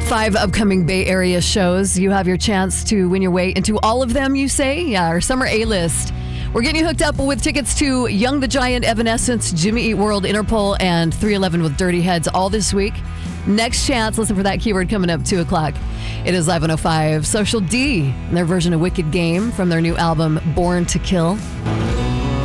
5 upcoming Bay Area shows. You have your chance to win your way into all of them, you say? Yeah, our summer A-list. We're getting you hooked up with tickets to Young the Giant, Evanescence, Jimmy Eat World, Interpol, and 311 with Dirty Heads all this week. Next chance, listen for that keyword coming up 2 o'clock. It is Live 105. Social D, and their version of Wicked Game from their new album, Born to Kill.